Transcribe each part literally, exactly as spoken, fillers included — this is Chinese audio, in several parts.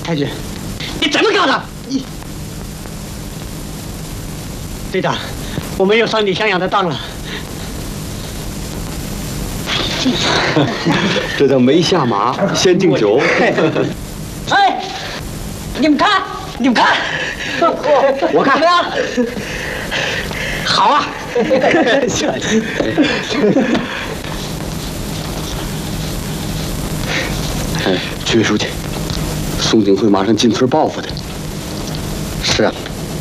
太君，你怎么搞的？你，队长，我没有上李向阳的当了。 这叫没下马先敬酒。 哎，你们看，你们看， 我看怎么样？好啊！ 哎，曲书记，宋警会马上进村报复的。 是啊。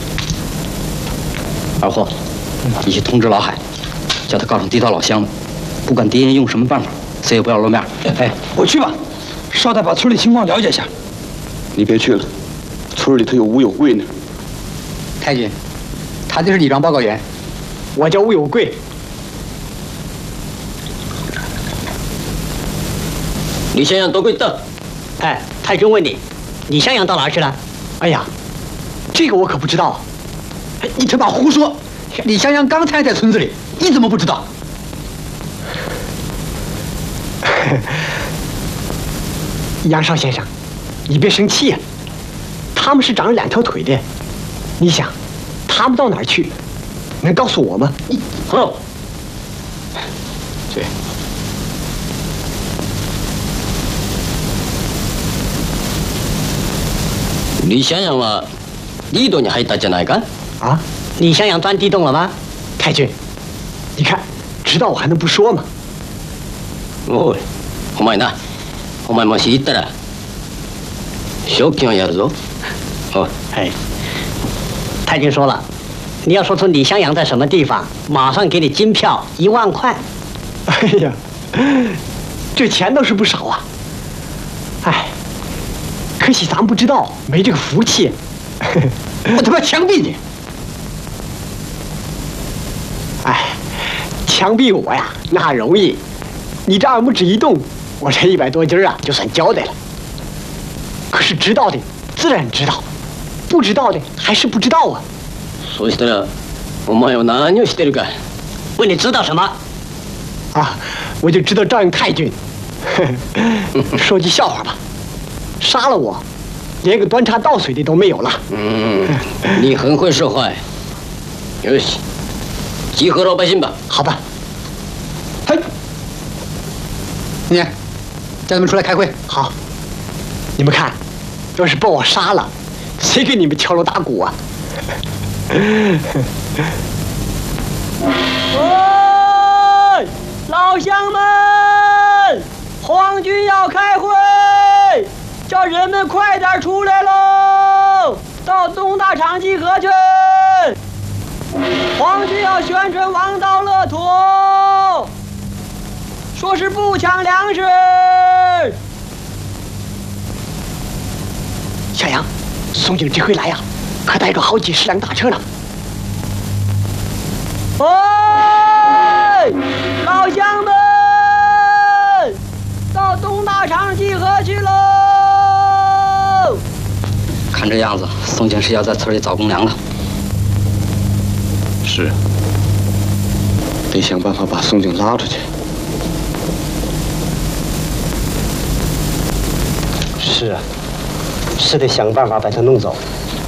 二货，你去通知老海，叫他告诉地道老乡们，不管敌人用什么办法，谁也不要露面。 哎，我去吧，捎带把村里情况了解一下。 你别去了，村里头有吴有贵呢。 太君，他就是李庄报告员。 我叫吴有贵。 李向阳多贵到？ 哎，太君问你，李向阳到哪去了？哎呀，这个我可不知道。 你他妈胡说！李向阳刚才在村子里，你怎么不知道？ 杨少先生，你别生气呀、啊。他们是长了两条腿的，你想，他们到哪儿去？能告诉我吗？你哦， 对。 李向陽はリードに入ったじゃないか？ 啊，李向阳钻地洞了吗？太君，你看，知道我还能不说吗？ おい、お前な、お前もし行ったら賞金をやるぞ。哦， 哎，太君说了，你要说出李向阳在什么地方，马上给你金票一万块。哎呀，这钱倒是不少啊。哎，可惜咱不知道，没这个福气。 我他妈枪毙你！ 哎，枪毙我呀，那容易。你这二拇指一动，我这一百多斤啊，就算交代了。可是知道的自然知道，不知道的还是不知道啊。 そうしたら、お前は何をしてるか？ 问你知道什么？啊，我就知道照应太君。说句笑话吧，杀了我，连个端茶倒水的都没有了。 嗯，你很会说话。よし，集合老百姓吧。 好吧。 嘿，你叫他们出来开会。 好，你们看，要是把我杀了，谁给你们敲锣打鼓啊？喂，老乡们，皇军要开会，叫人们快点出来喽，到东大场集合去。皇军要宣传王道乐土，说是不抢粮食。小杨，宋警这回来呀、啊，可带着好几十辆大车呢。喂，老乡们，到东大场集合去喽！ 看这样子，宋警是要在村里找公粮了。 是，得想办法把宋警拉出去。 是啊，是得想办法把他弄走。